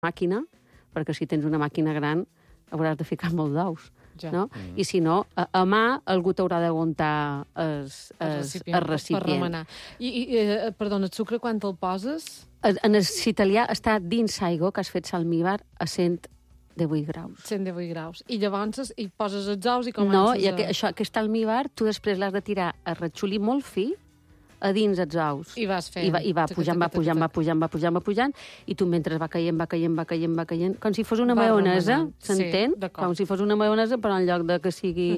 màquina, perquè si tens una màquina gran hauràs de ficar molt d'ous. No? I si no, a mà algú t'haurà d'aguantar el recipient. Per remenar. Perdona, el sucre quan te'l poses? En el italià està dins l'aigua que has fet salmívar a 118 graus. 118 graus. I llavors hi poses els ous i comences No, i aquest almívar tu després l'has de tirar a ratxolí molt fi a dins els ous. I vas fent. I va pujant, i tu mentre va caient, com si fos una maionesa, s'entén? Com si fos una maionesa, però en lloc de que sigui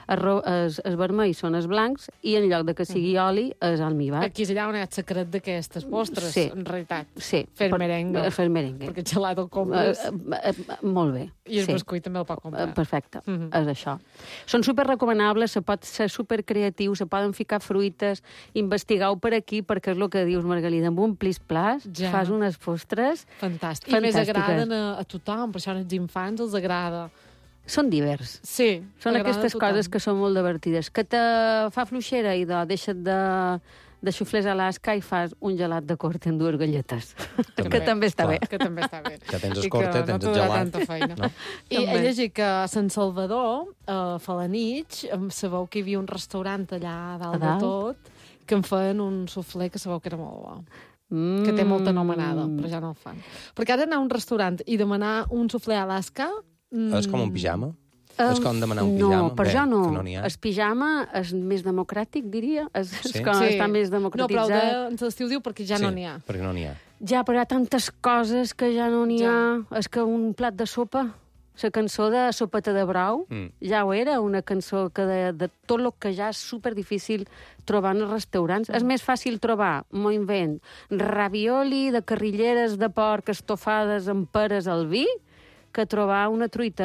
els vermells són els blancs i en lloc de que sigui oli és almívar. Aquí és allà on hi ha el secret d'aquestes postres, en realitat. Sí. Fer merengue. Fer merengue. Perquè el gelat el compres. Molt bé. I el bescuit també el pot comprar. Perfecte, és això. Són superrecomanables, se pot ser supercreatiu, se poden ficar fruites, investigar-ho per aquí, perquè és el que dius, Margalida, amb un plis-plas fas unes postres fantàstiques. I més agraden a tothom, per això als infants els agrada. Són divers. Sí. Són aquestes coses que són molt divertides. Que te fa fluixera i deixa't de xuflers a l'asca i fas un gelat de corte amb 2 galletes. Que també està bé. Que també està bé. Que tens el corte, tens el gelat. No? I he llegit que a Sant Salvador, a Falanich, sabeu que hi havia un restaurant allà a dalt de tot, que em feien un suflé que sabeu que era molt bo. Que té molta anomenada, però ja no el fan. Perquè ara anar a un restaurant i demanar un suflé a l'asca... És com un pijama? És com demanar un pijama? No, per jo no. El pijama és més democràtic, diria. És com està més democratitzat. No, però en l'estiu diu perquè ja no n'hi ha. Sí, perquè no n'hi ha. Ja, però hi ha tantes coses que ja no n'hi ha. És que un plat de sopa, la cançó de Sopeta de Brau, ja ho era, una cançó que de tot el que ja és superdifícil trobar en els restaurants. És més fàcil trobar, m'ho invent, ravioli de carrilleres de porc estofades amb peres al vi, que trobar una truita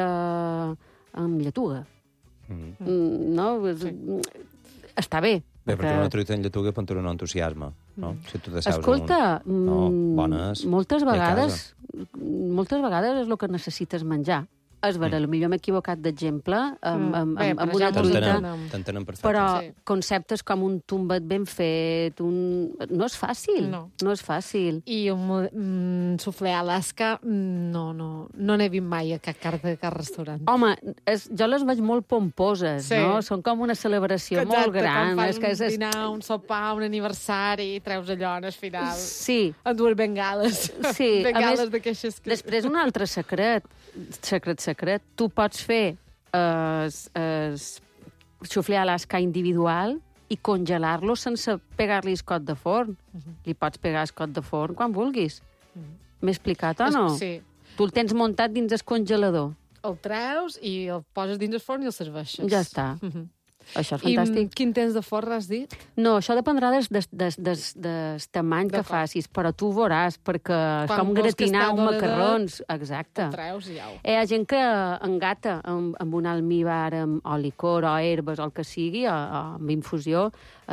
amb lletuga. No? Està bé. Bé, perquè una truita amb lletuga pot tenir un entusiasme. Si tu escolta, moltes vegades és el que necessites menjar. És vera, potser m'he equivocat d'exemple amb una truita, però conceptes com un tombet ben fet, no és fàcil. No és fàcil. I un suflé a l'asca no n'he vist mai a cap restaurant. Home, jo les veig molt pomposes, no? Són com una celebració molt gran. Com fas un dinar, un sopar, un aniversari, treus allò en el final. Sí. Amb 2 bengales. Sí. Bengales d'aquestes que... Després, un altre secret. Tu pots fer xuflé a l'asca individual i congelar-lo sense pegar-li escot de forn. Li pots pegar escot de forn quan vulguis. M'he explicat o no? Sí. Tu el tens muntat dins el congelador. El treus i el poses dins el forn i el serveixes. Ja està. Això és fantàstic. I quin temps de forn has dit? No, això dependrà del tamany que facis, però tu veuràs, perquè és com gratinar un macarrons. Exacte. El treus i au. Hi ha gent que engata amb un almívar, amb olicor o herbes o el que sigui, o amb infusió,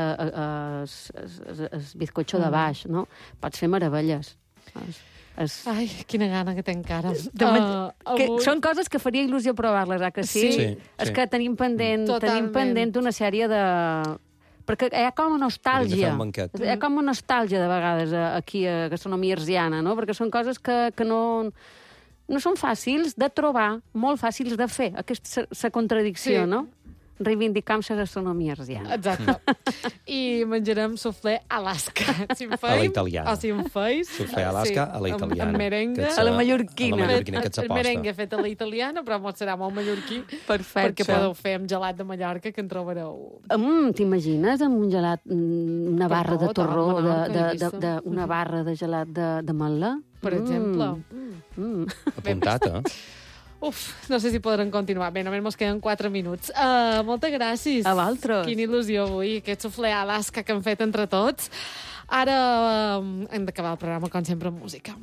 el bizcocho de baix, no? Pots fer meravelles. Ai, quina gana que tenc ara. Són coses que faria il·lusió provar-les, que sí? És que tenim pendent una sèrie de... Perquè hi ha com una nostàlgia. Hi ha com una nostàlgia de vegades aquí a Gastronomia Hertziana, no? Perquè són coses que no són fàcils de trobar, molt fàcils de fer. Aquesta contradicció, no? Reivindicam la gastronomia hertziana. Exacte. I menjarem suflé a l'asca. A la italiana. O si em feis... Suflé a l'asca a la italiana. Amb merengue. A la mallorquina. El merengue fet a la italiana, però serà molt mallorquí. Perfecte. Perquè podeu fer amb gelat de Mallorca, que en trobareu... T'imagines amb un gelat, una barra de torró, una barra de gelat de Matla? Per exemple. Apuntat, Uf, no sé si podrem continuar. Bé, només ens queden 4 minuts. Moltes gràcies. A vosaltres. Quina il·lusió avui, aquest suflé a l'asca que hem fet entre tots. Ara hem d'acabar el programa, com sempre, amb música.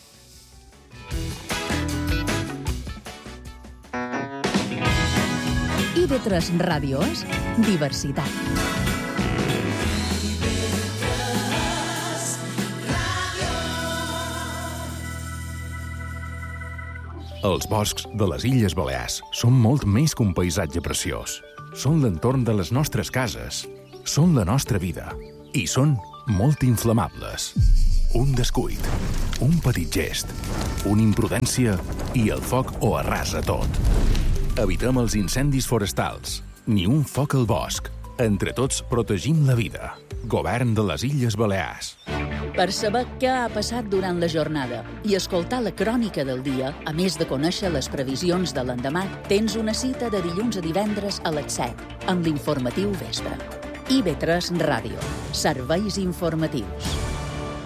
IB3 Ràdio és diversitat. Els boscs de les Illes Balears són molt més que un paisatge preciós. Són l'entorn de les nostres cases, són la nostra vida i són molt inflamables. Un descuit, un petit gest, una imprudència i el foc ho arrasa tot. Evitem els incendis forestals. Ni un foc al bosc. Entre tots protegim la vida. Govern de les Illes Balears. Per saber què ha passat durant la jornada i escoltar la crònica del dia, a més de conèixer les previsions de l'endemà, tens una cita de dilluns a divendres a les 7 amb l'informatiu Vespre. IB3 Ràdio. Serveis informatius.